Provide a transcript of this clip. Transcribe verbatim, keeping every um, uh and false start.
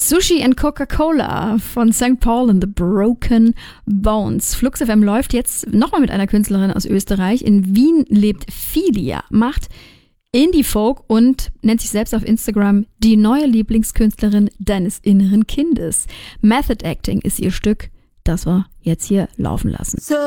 Sushi and Coca-Cola von Sankt Paul and the Broken Bones. Flux F M läuft jetzt nochmal mit einer Künstlerin aus Österreich. In Wien lebt Filia, macht Indie-Folk und nennt sich selbst auf Instagram die neue Lieblingskünstlerin deines inneren Kindes. Method Acting ist ihr Stück, das wir jetzt hier laufen lassen. So